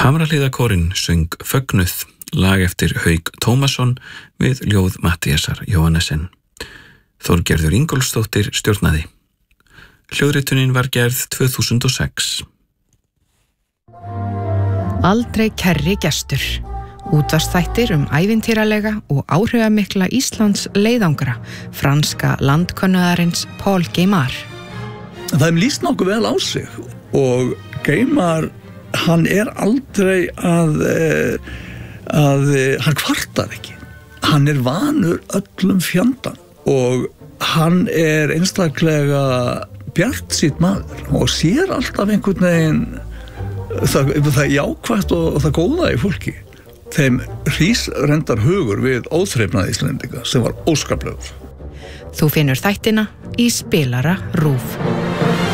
Hamrahlíðarkórinn söng Fögnuð, lag eftir Hauk Tómasson við ljóð Matthíasar Jóhannessen. Þorgerður Ingólfsdóttir stjórnaði. Hljóðritunin var gerð 2006. Aldrei kærri gestur. Útvarpsþættir ævintýralega og áhrifamikla Íslands leiðangra franska landkönnuðarins Paul Gaimard. Það lýst nokkuð vel á sig og Gaimard, hann aldrei að hann kvartar ekki. Hann vanur öllum fjandann og hann einstaklega bjartsýnn maður og sér alltaf einhvern veginn það jákvætt og það góða í fólki. Þeim hrísrendar hugur við óþrifnað Íslendinga sem var óskaplegur. Þú finnur þættina í spilara RÚV.